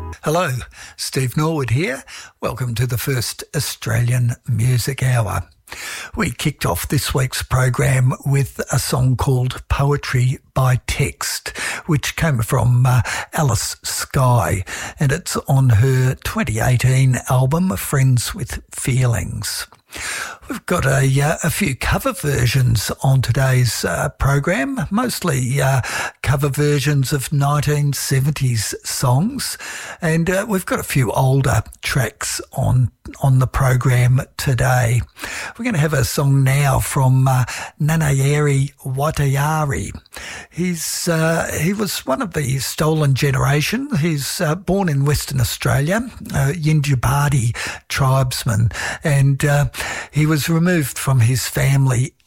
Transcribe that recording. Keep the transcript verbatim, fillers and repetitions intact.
Hello, Steve Norwood here. Welcome to the first Australian Music Hour. We kicked off this week's program with a song called Poetry by Text, which came from uh, Alice Skye, and it's on her twenty eighteen album Friends with Feelings. We've got a, uh, a few cover versions on today's uh, program, mostly uh, cover versions of nineteen seventies songs, and uh, we've got a few older tracks on on the program today. We're going to have a song now from uh, Nanayeri Watayari. He's uh, he was one of the stolen generation. He's uh, born in Western Australia, a Yindjibarndi tribesman, and uh, he was removed from his family